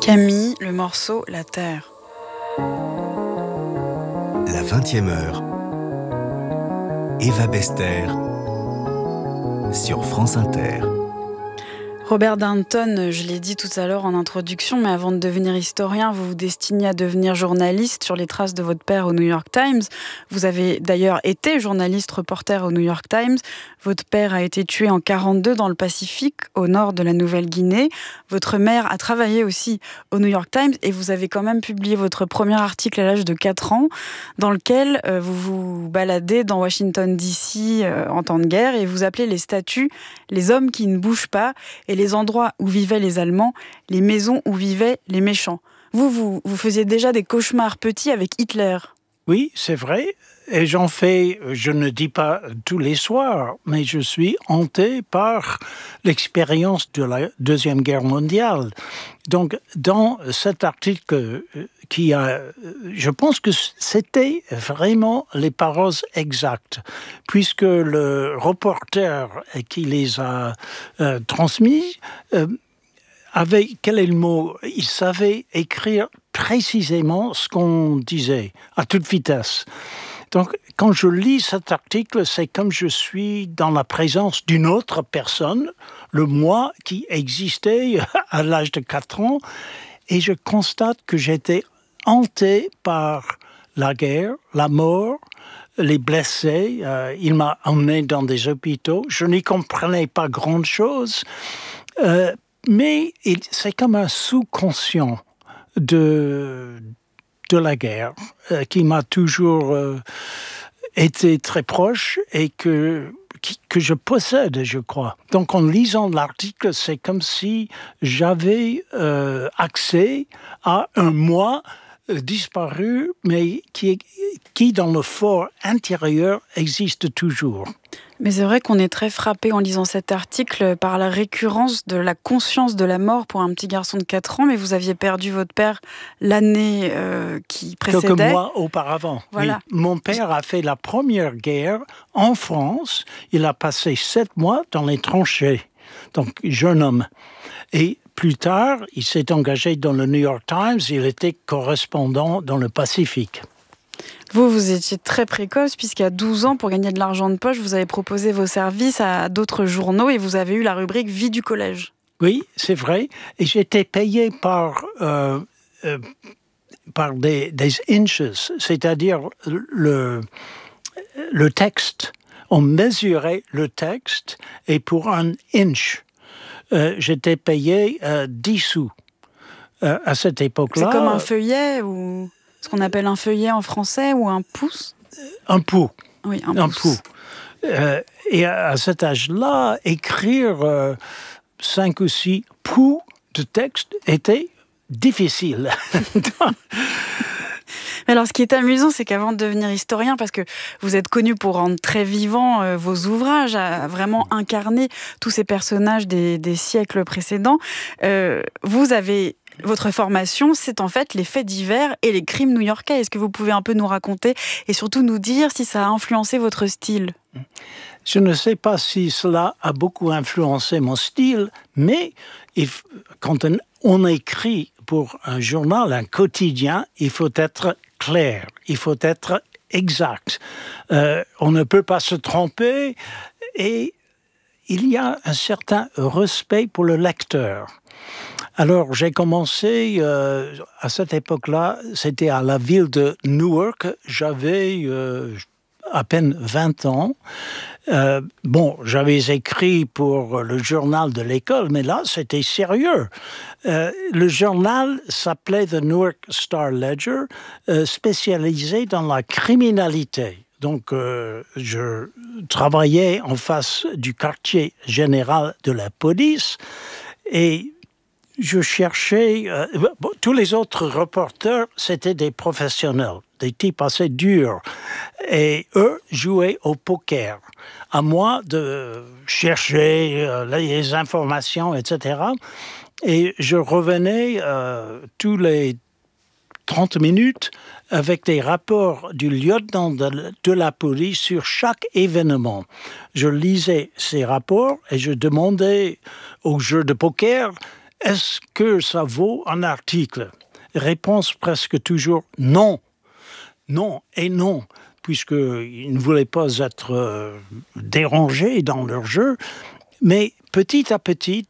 Camille, le morceau La Terre. La 20e heure. Eva Bester sur France Inter. Robert Downton, je l'ai dit tout à l'heure en introduction, mais avant de devenir historien, vous vous destinez à devenir journaliste sur les traces de votre père au New York Times. Vous avez d'ailleurs été journaliste reporter au New York Times. Votre père a été tué en 1942 dans le Pacifique, au nord de la Nouvelle-Guinée. Votre mère a travaillé aussi au New York Times et vous avez quand même publié votre premier article à l'âge de 4 ans, dans lequel vous vous baladez dans Washington DC en temps de guerre et vous appelez les statues les hommes qui ne bougent pas et les endroits où vivaient les Allemands, les maisons où vivaient les méchants. Vous faisiez déjà des cauchemars petits avec Hitler. Oui, c'est vrai. Et j'en fais, je ne dis pas tous les soirs, mais je suis hanté par l'expérience de la Deuxième Guerre mondiale. Donc, dans cet article je pense que c'était vraiment les paroles exactes, puisque le reporter qui les a transmis quel est le mot? Il savait écrire précisément ce qu'on disait, à toute vitesse. Donc, quand je lis cet article, c'est comme je suis dans la présence d'une autre personne, le moi qui existait à l'âge de 4 ans, et je constate que j'étais hanté par la guerre, la mort, les blessés. Il m'a emmené dans des hôpitaux. Je n'y comprenais pas grand-chose, mais c'est comme un sous-conscient de la guerre qui m'a toujours été très proche et que je possède, je crois. Donc en lisant l'article, c'est comme si j'avais accès à un moi disparu, mais qui dans le fort intérieur existe toujours. Mais c'est vrai qu'on est très frappé en lisant cet article par la récurrence de la conscience de la mort pour un petit garçon de 4 ans, mais vous aviez perdu votre père l'année qui précédait. Quelques mois auparavant. Voilà. Oui. Mon père a fait la première guerre en France. Il a passé 7 mois dans les tranchées. Donc, jeune homme. Et plus tard, il s'est engagé dans le New York Times. Il était correspondant dans le Pacifique. Vous étiez très précoce puisqu'à 12 ans, pour gagner de l'argent de poche, vous avez proposé vos services à d'autres journaux et vous avez eu la rubrique « Vie du collège ». Oui, c'est vrai. Et j'étais payé par des inches, c'est-à-dire le texte. On mesurait le texte et pour un inch, j'étais payé 10 sous. À cette époque-là... C'est comme un feuillet ou ce qu'on appelle un feuillet en français ou un pouce? Un pouls. Oui, un pouce. Et à cet âge-là, écrire 5 ou 6 pouls de texte était difficile. Mais alors, ce qui est amusant, c'est qu'avant de devenir historien, parce que vous êtes connu pour rendre très vivants vos ouvrages, à vraiment incarner tous ces personnages des siècles précédents, votre formation, c'est en fait les faits divers et les crimes new-yorkais. Est-ce que vous pouvez un peu nous raconter et surtout nous dire si ça a influencé votre style? Je ne sais pas si cela a beaucoup influencé mon style, mais quand on écrit pour un journal, un quotidien, il faut être clair, il faut être exact. On ne peut pas se tromper et il y a un certain respect pour le lecteur. Alors, j'ai commencé, à cette époque-là, c'était à la ville de Newark. J'avais à peine 20 ans. J'avais écrit pour le journal de l'école, mais là, c'était sérieux. Le journal s'appelait The Newark Star Ledger, spécialisé dans la criminalité. Donc, je travaillais en face du quartier général de la police et je cherchais... tous les autres reporters, c'était des professionnels, des types assez durs. Et eux jouaient au poker. À moi de chercher les informations, etc. Et je revenais tous les 30 minutes avec des rapports du lieutenant de la police sur chaque événement. Je lisais ces rapports et je demandais au jeu de poker est-ce que ça vaut un article? Réponse presque toujours non. Non et non, puisqu'ils ne voulaient pas être dérangés dans leur jeu. Mais petit à petit,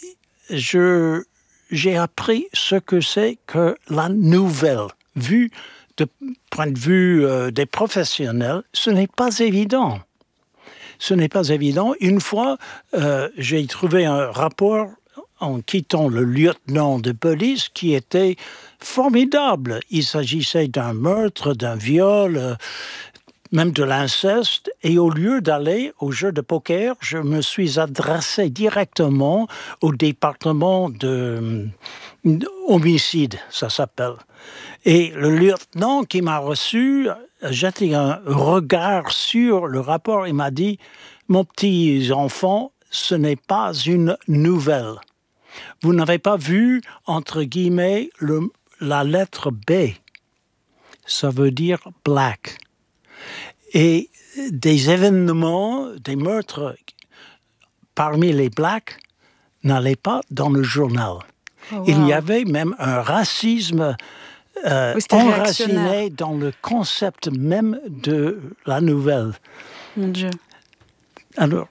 j'ai appris ce que c'est que la nouvelle. Vu du point de vue des professionnels, ce n'est pas évident. Ce n'est pas évident. Une fois, j'ai trouvé un rapport en quittant le lieutenant de police qui était formidable. Il s'agissait d'un meurtre, d'un viol, même de l'inceste. Et au lieu d'aller au jeu de poker, je me suis adressé directement au département de homicide, ça s'appelle. Et le lieutenant qui m'a reçu a jeté un regard sur le rapport et m'a dit « Mon petit enfant, ce n'est pas une nouvelle. Vous n'avez pas vu, entre guillemets, la lettre B. Ça veut dire black. Et des événements, des meurtres parmi les blacks n'allaient pas dans le journal. Oh, wow. Il y avait même un racisme enraciné dans le concept même de la nouvelle. Mon Dieu. Alors...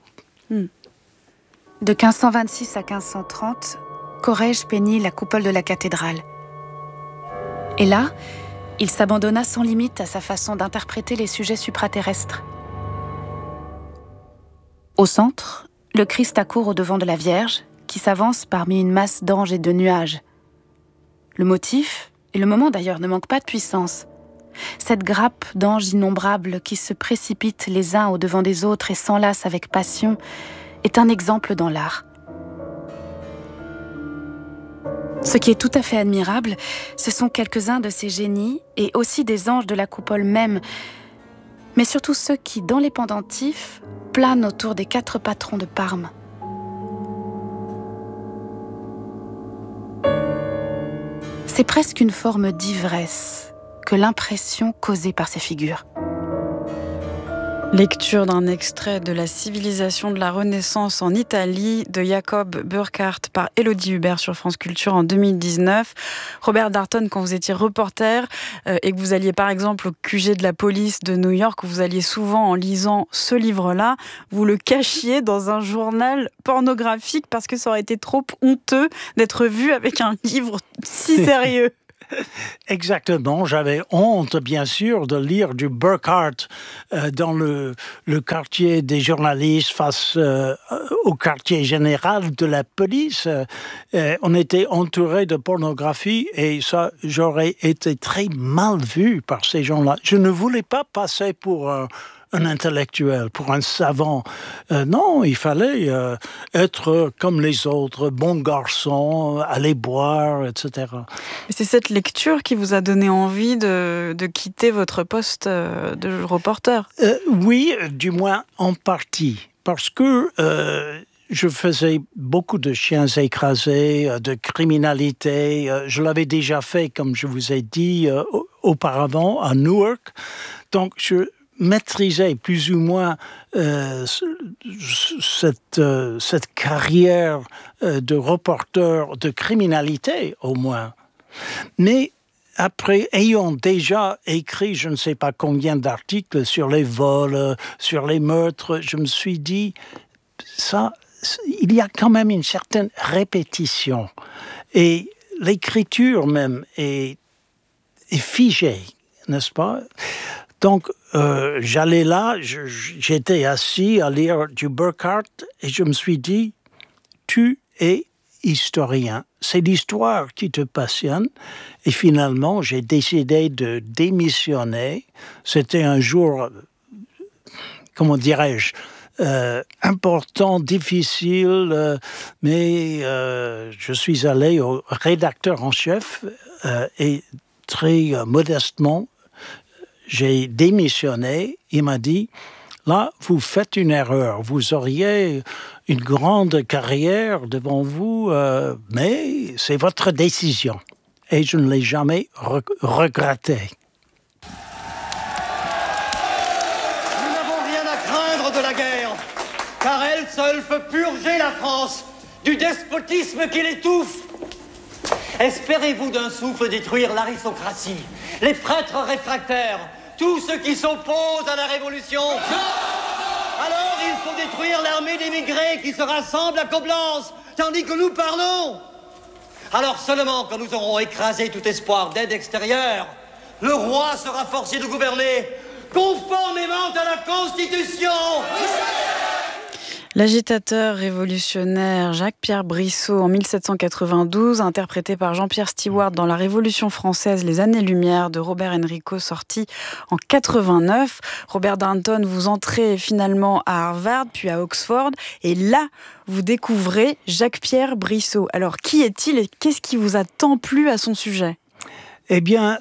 De 1526 à 1530, Corrège peignit la coupole de la cathédrale. Et là, il s'abandonna sans limite à sa façon d'interpréter les sujets supraterrestres. Au centre, le Christ accourt au devant de la Vierge, qui s'avance parmi une masse d'anges et de nuages. Le motif, et le moment d'ailleurs, ne manque pas de puissance. Cette grappe d'anges innombrables qui se précipitent les uns au devant des autres et s'enlacent avec passion est un exemple dans l'art. Ce qui est tout à fait admirable, ce sont quelques-uns de ces génies et aussi des anges de la coupole même, mais surtout ceux qui, dans les pendentifs, planent autour des 4 patrons de Parme. C'est presque une forme d'ivresse que l'impression causée par ces figures. Lecture d'un extrait de La civilisation de la Renaissance en Italie de Jacob Burckhardt par Élodie Hubert sur France Culture en 2019. Robert Darnton, quand vous étiez reporter et que vous alliez par exemple au QG de la police de New York, où vous alliez souvent en lisant ce livre-là, vous le cachiez dans un journal pornographique parce que ça aurait été trop honteux d'être vu avec un livre si sérieux. Exactement, j'avais honte bien sûr de lire du Burckhardt dans le quartier des journalistes face au quartier général de la police. On était entouré de pornographie et ça, j'aurais été très mal vu par ces gens-là. Je ne voulais pas passer pour un intellectuel, pour un savant. Non, il fallait être comme les autres, bon garçon, aller boire, etc. Et c'est cette lecture qui vous a donné envie de quitter votre poste de reporter? Oui, du moins en partie. Parce que je faisais beaucoup de chiens écrasés, de criminalité. Je l'avais déjà fait, comme je vous ai dit auparavant, à Newark. Donc, je maîtrisait plus ou moins cette carrière de reporter de criminalité, au moins. Mais après, ayant déjà écrit je ne sais pas combien d'articles sur les vols, sur les meurtres, je me suis dit, il y a quand même une certaine répétition. Et l'écriture même est figée, n'est-ce pas ? Donc, j'allais là, j'étais assis à lire du Burckhardt et je me suis dit, tu es historien, c'est l'histoire qui te passionne. Et finalement, j'ai décidé de démissionner. C'était un jour, comment dirais-je, important, difficile, mais je suis allé au rédacteur en chef et très modestement, j'ai démissionné. Il m'a dit, là, vous faites une erreur. Vous auriez une grande carrière devant vous, mais c'est votre décision. Et je ne l'ai jamais regretté. Nous n'avons rien à craindre de la guerre, car elle seule peut purger la France du despotisme qui l'étouffe. Espérez-vous d'un souffle détruire l'aristocratie, les prêtres réfractaires, tous ceux qui s'opposent à la révolution? Alors il faut détruire l'armée d'émigrés qui se rassemble à Coblence, tandis que nous parlons. Alors seulement quand nous aurons écrasé tout espoir d'aide extérieure, le roi sera forcé de gouverner conformément à la Constitution. L'agitateur révolutionnaire Jacques-Pierre Brissot en 1792, interprété par Jean-Pierre Stewart dans La Révolution française, les années-lumière de Robert Enrico, sorti en 89. Robert Danton, vous entrez finalement à Harvard, puis à Oxford, et là, vous découvrez Jacques-Pierre Brissot. Alors, qui est-il et qu'est-ce qui vous a tant plu à son sujet ? Eh bien,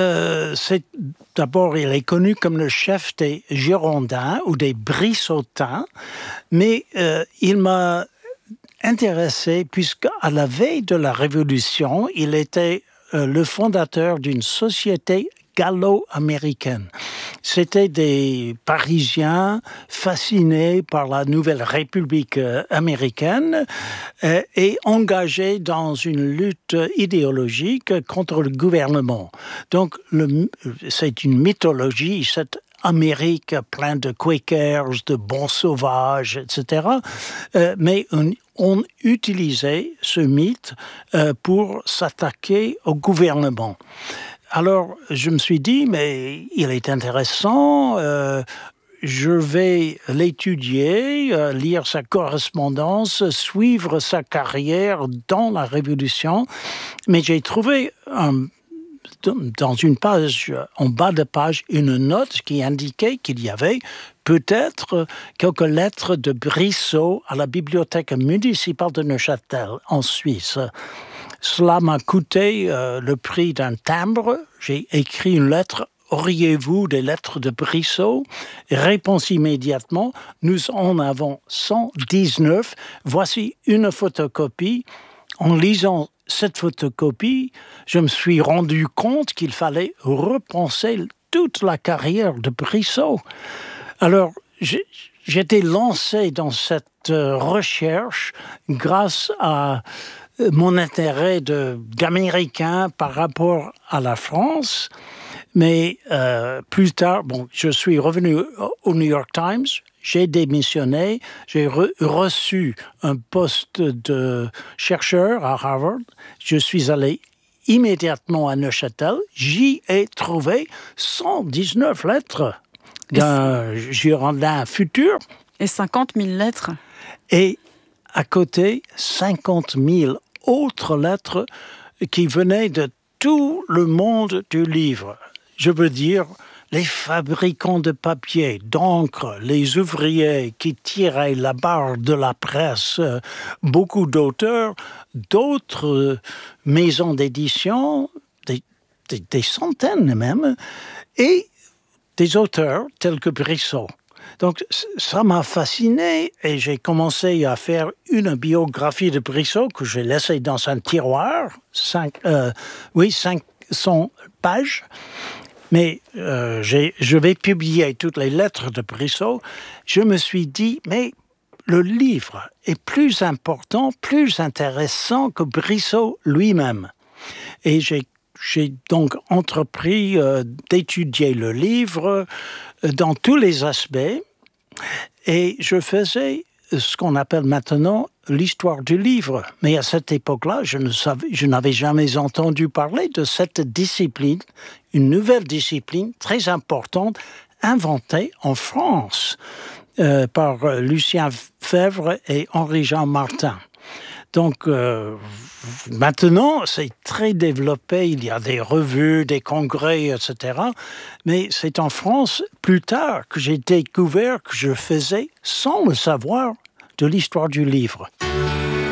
d'abord, il est connu comme le chef des Girondins ou des Brissotins, mais il m'a intéressé puisqu'à la veille de la Révolution, il était le fondateur d'une société gallo-américaine. C'était des Parisiens fascinés par la nouvelle République américaine et engagés dans une lutte idéologique contre le gouvernement. Donc, c'est une mythologie, cette Amérique pleine de Quakers, de bons sauvages, etc. Mais on utilisait ce mythe pour s'attaquer au gouvernement. Alors, je me suis dit, mais il est intéressant, je vais l'étudier, lire sa correspondance, suivre sa carrière dans la Révolution. Mais j'ai trouvé dans une page, en bas de page, une note qui indiquait qu'il y avait peut-être quelques lettres de Brissot à la bibliothèque municipale de Neuchâtel, en Suisse. Cela m'a coûté le prix d'un timbre. J'ai écrit une lettre. Auriez-vous des lettres de Brissot? Réponse immédiatement. Nous en avons 119. Voici une photocopie. En lisant cette photocopie, je me suis rendu compte qu'il fallait repenser toute la carrière de Brissot. Alors, j'étais lancé dans cette recherche grâce à mon intérêt d'Américain par rapport à la France. Mais plus tard, je suis revenu au New York Times, j'ai démissionné, j'ai reçu un poste de chercheur à Harvard. Je suis allé immédiatement à Neuchâtel. J'y ai trouvé 119 lettres d'un Girondin futur. Et 50 000 lettres. Et à côté, 50 000 autres lettres qui venaient de tout le monde du livre. Je veux dire, les fabricants de papier, d'encre, les ouvriers qui tiraient la barre de la presse, beaucoup d'auteurs, d'autres maisons d'édition, des centaines même, et des auteurs tels que Brissot. Donc, ça m'a fasciné et j'ai commencé à faire une biographie de Brissot que j'ai laissée dans un tiroir, 500 pages. Mais je vais publier toutes les lettres de Brissot. Je me suis dit, mais le livre est plus important, plus intéressant que Brissot lui-même. Et j'ai donc entrepris d'étudier le livre dans tous les aspects. Et je faisais ce qu'on appelle maintenant l'histoire du livre. Mais à cette époque-là, je n'avais jamais entendu parler de cette discipline, une nouvelle discipline très importante, inventée en France par Lucien Febvre et Henri-Jean Martin. Donc, maintenant, c'est très développé. Il y a des revues, des congrès, etc. Mais c'est en France, plus tard, que j'ai découvert que je faisais, sans le savoir, de l'histoire du livre.